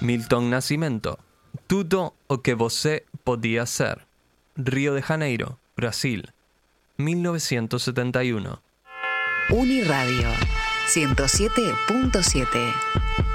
Milton Nascimento. Tudo o que você podia ser. Río de Janeiro, Brasil, 1971. Uniradio 107.7